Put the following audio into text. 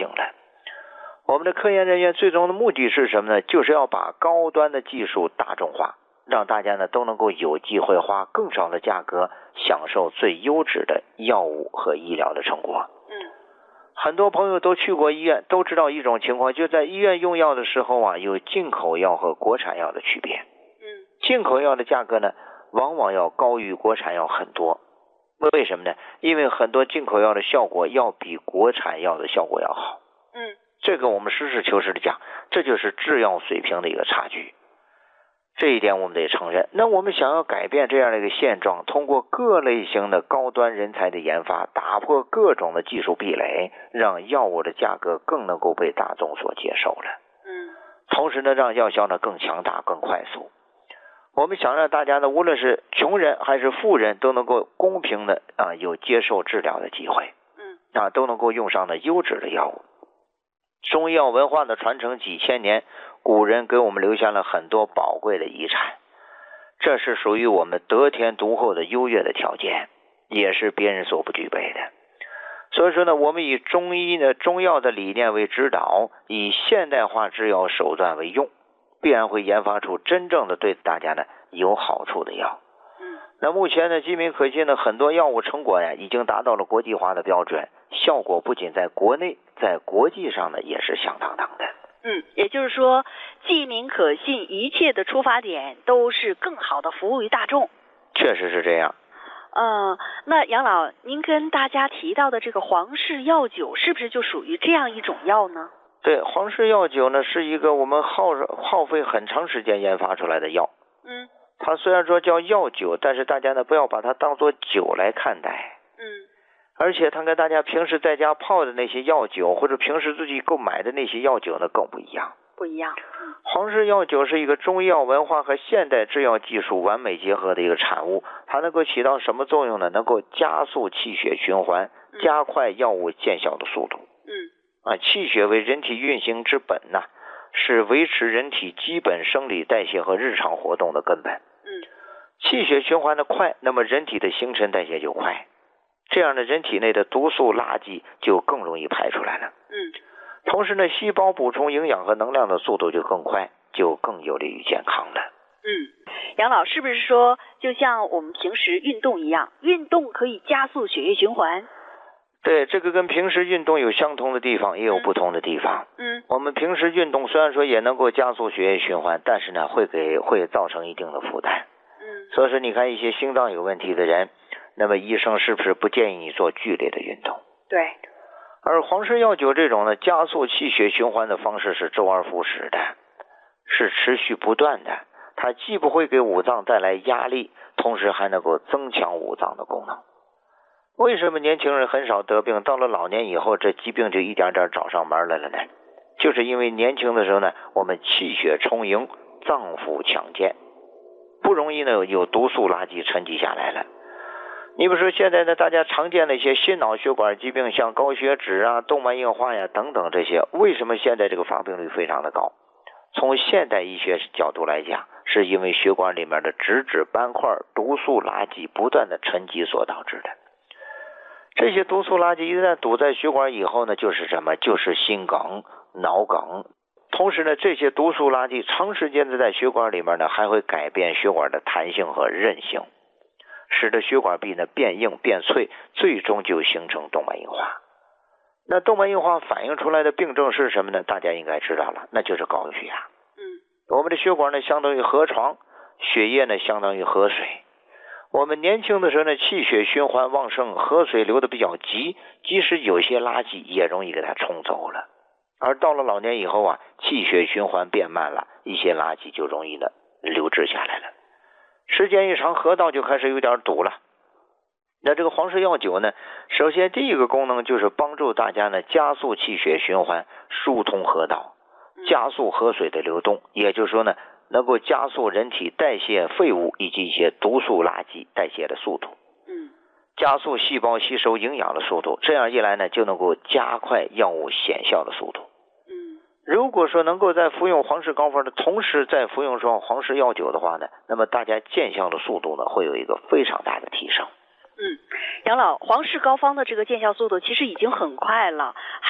性了。我们的科研人员最终的目的是什么呢？就是要把高端的技术大众化，让大家呢都能够有机会花更少的价格享受最优质的药物和医疗的成果。很多朋友都去过医院，都知道一种情况，就在医院用药的时候啊，有进口药和国产药的区别。进口药的价格呢，往往要高于国产药很多。为什么呢？因为很多进口药的效果要比国产药的效果要好。这个我们实事求是的讲，这就是制药水平的一个差距。这一点我们得承认。那我们想要改变这样的一个现状，通过各类型的高端人才的研发，打破各种的技术壁垒，让药物的价格更能够被大众所接受了。同时呢，让药效呢更强大、更快速。我们想让大家呢，无论是穷人还是富人，都能够公平的有接受治疗的机会。都能够用上的优质的药物。中医药文化的传承几千年，古人给我们留下了很多宝贵的遗产，这是属于我们得天独厚的优越的条件，也是别人所不具备的。所以说呢，我们以中药的理念为指导，以现代化制药手段为用，必然会研发出真正的对大家呢有好处的药。那目前呢，机敏可信的很多药物成果呀，已经达到了国际化的标准，效果不仅在国内，在国际上呢也是响当当的。 也就是说，机敏可信，一切的出发点都是更好的服务于大众。 确实是这样。 那杨老，您跟大家提到的这个黄氏药酒，是不是就属于这样一种药呢？ 对，黄氏药酒呢是一个我们耗费很长时间研发出来的药。它虽然说叫药酒，但是大家呢不要把它当作酒来看待。而且它跟大家平时在家泡的那些药酒，或者平时自己购买的那些药酒呢更不一样。黄氏药酒是一个中医药文化和现代制药技术完美结合的一个产物。它能够起到什么作用呢？能够加速气血循环，加快药物见效的速度。气血为人体运行之本呐，是维持人体基本生理代谢和日常活动的根本。气血循环的快，那么人体的新陈代谢就快，这样的人体内的毒素垃圾就更容易排出来了。同时呢，细胞补充营养和能量的速度就更快，就更有利于健康了。 杨老，是不是说就像我们平时运动一样，运动可以加速血液循环？ 对，这个跟平时运动有相同的地方，也有不同的地方。我们平时运动虽然说也能够加速血液循环，但是呢会造成一定的负担。所以说你看一些心脏有问题的人，那么医生是不是不建议你做剧烈的运动？ 对。 而黄氏药酒这种呢，加速气血循环的方式是周而复始的，是持续不断的。它既不会给五脏带来压力，同时还能够增强五脏的功能。为什么年轻人很少得病，到了老年以后这疾病就一点点找上门来了呢？就是因为年轻的时候呢，我们气血充盈，脏腑强健，不容易呢有毒素垃圾沉积下来了。你比如说现在呢，大家常见的一些心脑血管疾病，像高血脂啊、动脉硬化呀等等这些，为什么现在这个发病率非常的高？从现代医学角度来讲，是因为血管里面的脂质斑块、毒素垃圾不断的沉积所导致的。这些毒素垃圾一旦堵在血管以后呢，就是什么？就是心梗、脑梗。同时呢，这些毒素垃圾长时间的在血管里面呢，还会改变血管的弹性和韧性，使得血管壁呢变硬变脆，最终就形成动脉硬化。那动脉硬化反映出来的病症是什么呢？大家应该知道了，那就是高血压。我们的血管呢相当于河床，血液呢相当于河水。我们年轻的时候呢，气血循环旺盛，河水流得比较急，即使有些垃圾也容易给它冲走了。而到了老年以后啊，气血循环变慢了，一些垃圾就容易的流滞下来了。时间一长，河道就开始有点堵了。那这个黄氏药酒呢，首先第一个功能就是帮助大家呢加速气血循环，疏通河道，加速河水的流动，也就是说呢，能够加速人体代谢废物以及一些毒素垃圾代谢的速度，加速细胞吸收营养的速度，这样一来呢，就能够加快药物显效的速度。如果说能够在服用黄氏膏方的同时再服用上黄氏药酒的话呢，那么大家见效的速度呢会有一个非常大的提升。 杨老，黄氏膏方的这个见效速度其实已经很快了。